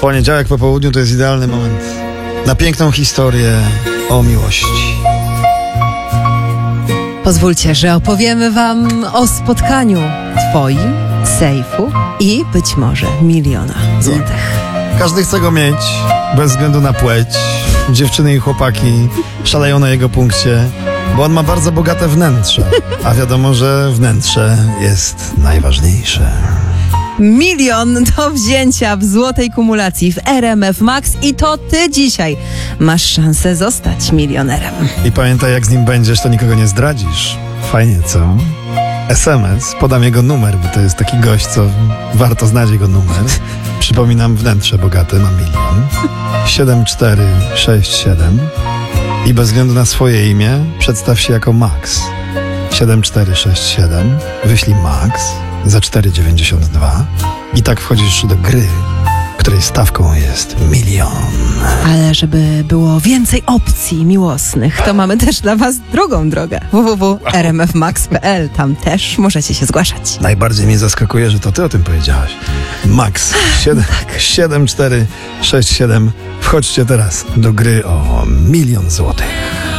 Poniedziałek po południu to jest idealny moment na piękną historię o miłości. Pozwólcie, że opowiemy wam o spotkaniu twoim, sejfu i być może 1 000 000 złotych. Każdy chce go mieć, bez względu na płeć. Dziewczyny i chłopaki szaleją na jego punkcie, bo on ma bardzo bogate wnętrze. A wiadomo, że wnętrze jest najważniejsze. 1 000 000 do wzięcia w złotej kumulacji w RMF Max i to ty dzisiaj masz szansę zostać milionerem. I pamiętaj, jak z nim będziesz, to nikogo nie zdradzisz. Fajnie, co? SMS, podam jego numer, bo to jest taki gość, co warto znać jego numer. Przypominam, wnętrze bogate, ma 1 000 000. 7467 i bez względu na swoje imię przedstaw się jako Max. 7467, wyślij Max za 4,92 i tak wchodzisz do gry, której stawką jest 1 000 000. Ale żeby było więcej opcji miłosnych, to mamy też dla was drugą drogę. www.rmfmax.pl. Tam też możecie się zgłaszać. Najbardziej mnie zaskakuje, że to ty o tym powiedziałaś. Max 7467. Wchodźcie teraz do gry o 1 000 000 złotych.